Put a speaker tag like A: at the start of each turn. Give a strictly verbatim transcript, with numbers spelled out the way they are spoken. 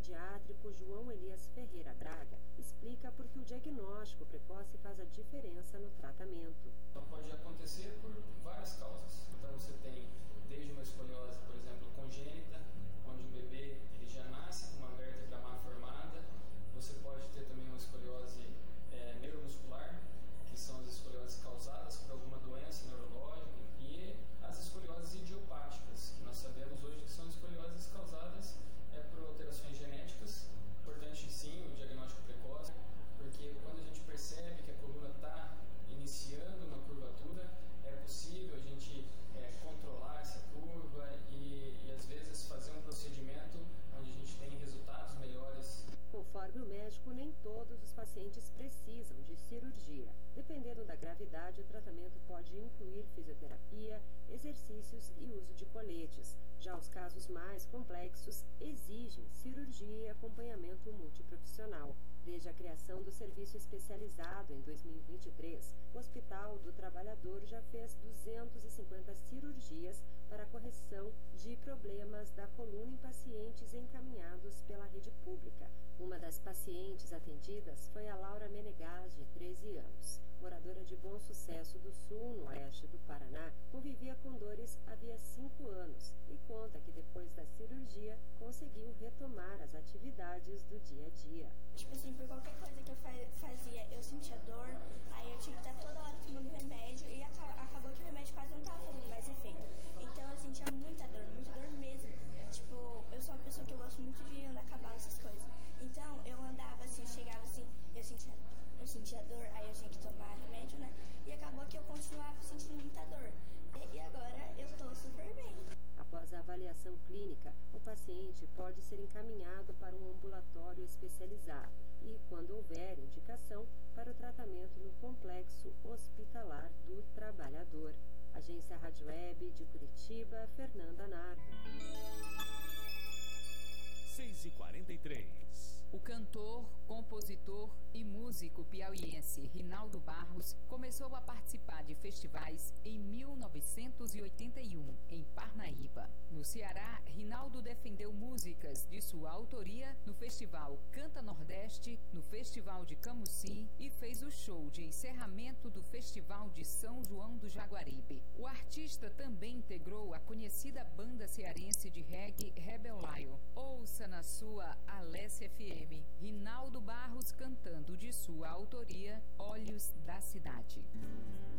A: pediátrico João Elias Ferreira Braga explica por que o diagnóstico precoce faz a diferença no tratamento.
B: Então pode acontecer por várias causas. Então você tem desde uma escoliose, por exemplo, congênita, onde o bebê ele já nasce com uma vértebra má formada. Você pode ter também uma escoliose é, neuromuscular, que são as escolioses causadas por alguma doença neurológica, e as escolioses idiopáticas, que nós sabemos hoje que são escolioses causadas é, por alterações genéticas. Importante sim o diagnóstico precoce, porque quando a gente percebe que a coluna está iniciando uma curvatura, é possível a gente é, controlar essa curva e, e às vezes fazer um procedimento onde a gente tem resultados melhores.
A: Conforme o médico, nem todos os pacientes precisam de cirurgia. Dependendo da gravidade, o tratamento pode incluir fisioterapia, exercícios e uso de coletes. Já os casos mais complexos exigem cirurgia e acompanhamento multiprofissional. Desde a criação do serviço especializado em dois mil e vinte e três, o Hospital do Trabalhador já fez duzentas e cinquenta cirurgias para a correção de problemas da coluna em pacientes encaminhados pela rede pública. Uma das pacientes atendidas foi a Laura Menegas, de treze anos. Moradora de Bom Sucesso do Sul, no oeste do Paraná, convivia com dores havia cinco anos e conta que depois da cirurgia conseguiu retomar as atividades do dia a dia.
C: Tipo assim, por qualquer coisa que eu fazia, eu sentia dor, aí eu tinha que estar toda hora tomando remédio e acabou que o remédio quase não estava fazendo mais efeito. Então eu sentia muita dor, muita dor mesmo. Tipo, eu sou uma pessoa que eu gosto muito de andar a cavalo, essas coisas. Então eu andava assim, chegava assim, eu sentia, eu sentia dor, aí eu tinha que tomar remédio, né? E acabou que eu continuava sentindo muita dor. E agora eu tô super bem.
A: Após a avaliação clínica, o paciente pode ser encaminhado para um ambulatório especializado e, quando houver indicação, para o tratamento no Complexo Hospitalar do Trabalhador. Agência Rádio Web de Curitiba, Fernanda Nardo.
D: seis e quarenta e três.
E: O cantor, compositor e músico piauiense Rinaldo Barros começou a participar de festivais em mil novecentos e oitenta e um, em Parnaíba. No Ceará, Rinaldo defendeu músicas de sua autoria no Festival Canta Nordeste, no Festival de Camusim e fez o show de encerramento do Festival de São João do Jaguaribe. O artista também integrou a conhecida banda cearense de reggae Rebel Lion. Ouça na sua Alessia F M, Rinaldo Barros cantando de sua autoria Olhos da Cidade.